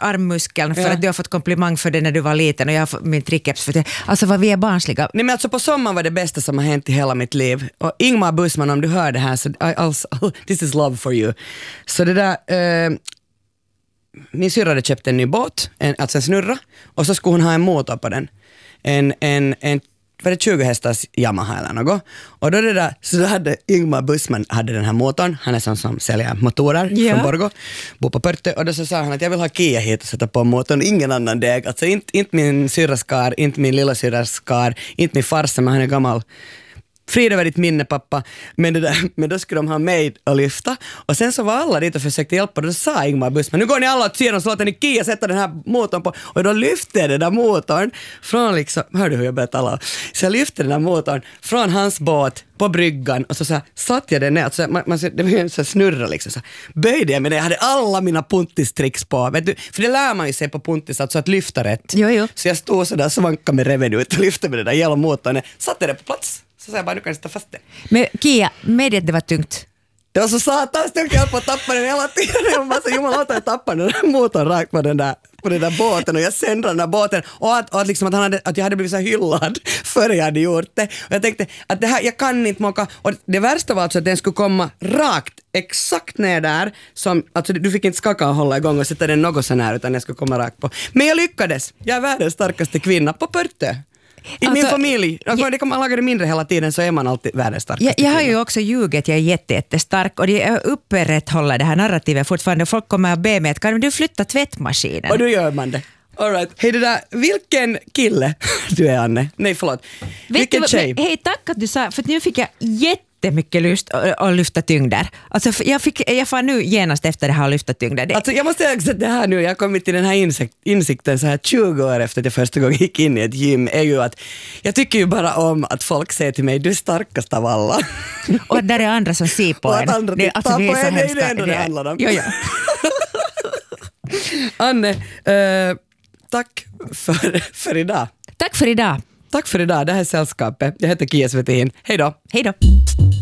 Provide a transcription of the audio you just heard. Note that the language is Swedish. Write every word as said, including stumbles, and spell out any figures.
armmuskeln för Ja. att du har fått komplimang för det när du var liten och jag har fått min triceps för det. Alltså vad vi är barnsliga. Nej, men alltså på sommaren var det bästa som har hänt i hela mitt liv. Och Ingmar Bussman, om du hör det här, så I, also, this is love for you. Så det där, eh, min syrra hade köpt en ny båt, en, alltså en snurra, och så skulle hon ha en motor på den. En, en, en var det tjugo hästars Yamaha eller något. Och då det där, så då hade Ingmar Bussman hade den här motorn, han är sån som säljer motorer Ja. från Borgå, bor på Pörte, och då så sa han att jag vill ha Kia hit och sätta på motorn, ingen annan deg, alltså inte, inte min syrras kar, inte min lilla syrras kar, inte min farsa, men han är gammal. Frida var ditt minne, pappa, men, det där, men då skulle de ha mig att lyfta, och sen så var alla dit och försökte hjälpa, och då sa Ingmar Bussman, nu går ni alla åt sidan och så låter ni Kia sätta den här motorn på, och då lyfte jag den där motorn från liksom, hör du hur jag börjar tala? Så jag lyfte den där motorn från hans båt på bryggan, och så, så här, satt jag den ner, så man, man, det var ju så snurra liksom, så här, böjde jag med det, jag hade alla mina puntistricks på, vet du, för det lär man ju sig på puntis, alltså att lyfta rätt. Jo, jo. Så jag stod så där, svankade med reven ut och lyfte med den där jävla motorn, satte det på plats. Så sa jag bara, nu kan jag sätta fast det. Men Kia, medge att det var tungt. Det var så satans tungt, jag höll på att tappa den hela tiden. Jag bara så, jumalauta, jag tappade den där motorn rakt på den där, på den där båten, och jag sände den där båten, och att, och att, liksom att, han hade, att jag hade blivit så hyllad före jag hade gjort det. Och jag tänkte att det här, jag kan inte måka, och det värsta var alltså att den skulle komma rakt, exakt ner där, som, alltså du fick inte skaka och hålla igång och sätta den något så nära, utan jag skulle komma rakt på. Men jag lyckades, jag är världens starkaste kvinna på Pörtö. I Alltså, min familj, alltså, det kan man laga det mindre hela tiden, så är man alltid världens starkaste. Jag, jag har ju också ljugit, jag är jätte, jättestark, och det är upprätthåller det här narrativet fortfarande. Folk kommer att be mig att kan du flytta tvättmaskinen? Och då gör man det. All right. Hej det där, vilken kille du är, Anne? Nej, förlåt. Vet Vilken du, tjej? men, hej, tack att du sa, för nu fick jag jättemycket lust att, att lyfta tyngder. Alltså, för jag, fick, jag får nu genast efter det här att lyfta tyngder. Det, Alltså jag måste säga också att det här nu, jag har kommit till den här insikt, insikten så här tjugo år efter att jag första gången gick in i ett gym, är ju att jag tycker ju bara om att folk säger till mig, du är starkast av alla. och där är andra som ser på Och en. att andra Det- tittar vi på är så en, det är hemska. det enda det handlar om. Jo, jo. Anne, eh, tack för, för idag. Tack för idag. Tack för idag, det här är Sällskapet. Jag heter Kia Svetin. Hej då. Hej då.